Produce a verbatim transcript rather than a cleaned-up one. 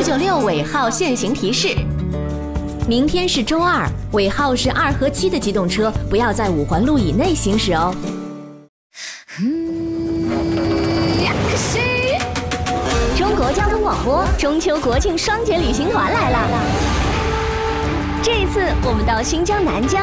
九六尾号限行提示：明天是周二，尾号是二和七的机动车不要在五环路以内行驶哦。中国交通广播中秋国庆双节旅行团来了，这一次我们到新疆南疆